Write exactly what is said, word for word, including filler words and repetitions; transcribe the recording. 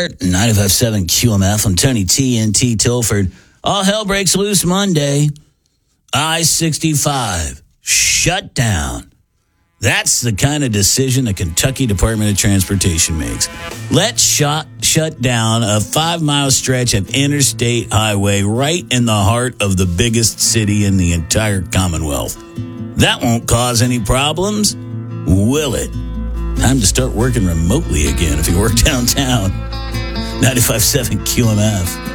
start. ninety-five point seven Q M F. I'm Tony T N T Tilford. All hell breaks loose Monday. I sixty-five. Shut down. That's the kind of decision the Kentucky Department of Transportation makes. Let's shut, shut down a five-mile stretch of interstate highway right in the heart of the biggest city in the entire Commonwealth. That won't cause any problems, will it? Time to start working remotely again if you work downtown. ninety-five point seven Q M F.